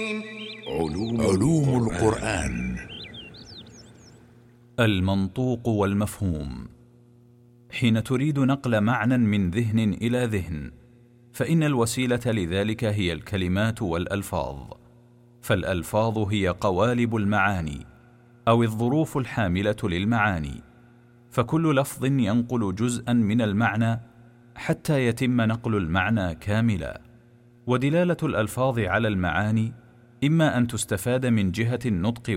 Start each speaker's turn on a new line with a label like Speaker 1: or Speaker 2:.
Speaker 1: علوم القرآن.
Speaker 2: المنطوق والمفهوم. حين تريد نقل معنى من ذهن إلى ذهن، فإن الوسيلة لذلك هي الكلمات والألفاظ، فالألفاظ هي قوالب المعاني أو الظروف الحاملة للمعاني، فكل لفظ ينقل جزءا من المعنى حتى يتم نقل المعنى كاملا. ودلالة الألفاظ على المعاني إما أن تستفاد من جهة النطق